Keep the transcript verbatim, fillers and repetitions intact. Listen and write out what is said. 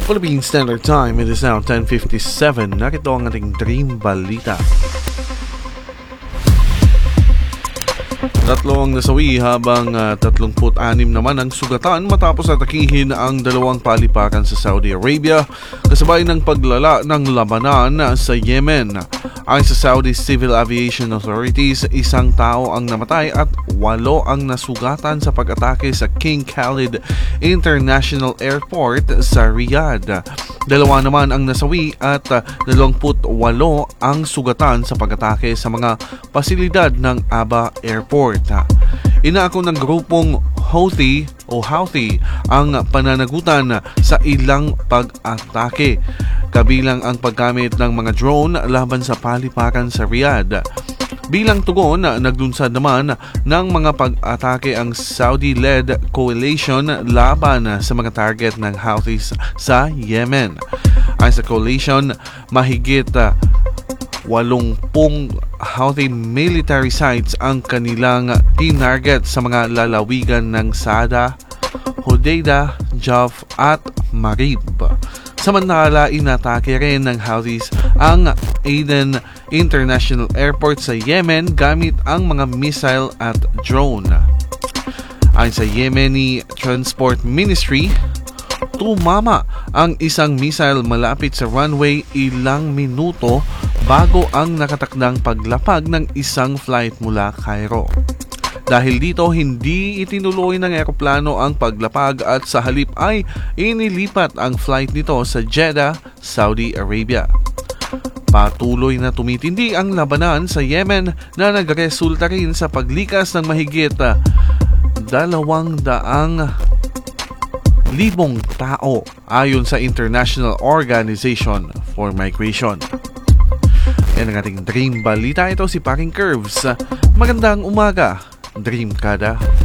Philippine Standard Time, it is now ten fifty-seven. Narito ang ating Dream Balita. Tatlo ang nasawi habang uh, tatlongput anim naman ang sugatan matapos atakihin ang dalawang paliparan sa Saudi Arabia kasabay ng paglala ng labanan sa Yemen. Ayon sa Saudi Civil Aviation Authorities, isang tao ang namatay at walo ang nasugatan sa pag-atake sa King Khalid International Airport sa Riyadh. Dalawa naman ang nasawi at dalawampu't walo ang sugatan sa pag-atake sa mga pasilidad ng Aba Airport. Inaako ng grupong Houthi o Houthi ang pananagutan sa ilang pag-atake, kabilang ang paggamit ng mga drone laban sa paliparan sa Riyadh. Bilang tugon, naglunsad naman ng mga pag-atake ang Saudi-led coalition laban sa mga target ng Houthis sa Yemen. Ayon sa coalition, mahigit walumpung Houthi military sites ang kanilang tinarget sa mga lalawigan ng Sada, Hodeidah, Jaf at Marib. Samantala, inatake rin ng Houthis ang Aden International Airport sa Yemen gamit ang mga missile at drone. Ayon sa Yemeni Transport Ministry, tumama ang isang missile malapit sa runway ilang minuto bago ang nakatakdang paglapag ng isang flight mula Cairo. Dahil dito, hindi itinuloy ng eroplano ang paglapag at sa halip ay inilipat ang flight nito sa Jeddah, Saudi Arabia. Patuloy na tumitindi ang labanan sa Yemen na nagresulta rin sa paglikas ng mahigit dalawang daang libong tao ayon sa International Organization for Migration. Yan ang ating Dream Balita. Ito si Paring Curves. Magandang umaga, Dream Kada.